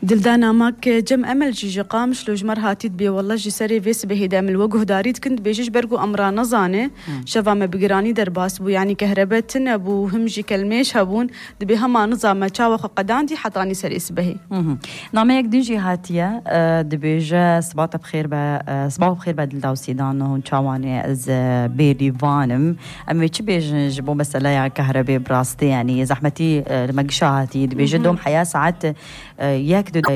دلدانا ماك جم أمل جيجي قامش لو جمر هاتيت بي والله جي سري فيس بهدا من الوجه داريت كنت بيجيش برجو أمرا نظانة شفا ما بقراني درباس بو يعني كهربتن أبو همجي كلميش هبون دبي هما نظام تشاوخ قدان دي حطاني سري اسبهي نعميك ديجي هاتيا دبيجا صباح بخير بدل داو سيدان هون تشاواني از بيري فانم أمي تبيج جبو مسألة يعني كهرباء براستي يعني زحمتي المقشاتي دبيجا دوم حياة ساعات ياك